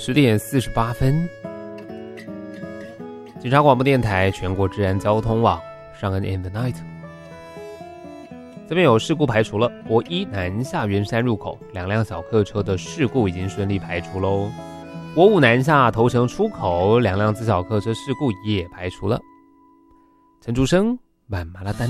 10点48分，警察广播电台全国治安交通网上恩 and the night。这边有事故排除了，国一南下圆山入口2辆小客车的事故已经顺利排除喽。国五南下头城出口2辆自小客车事故也排除了。陈竹生慢马拉丹。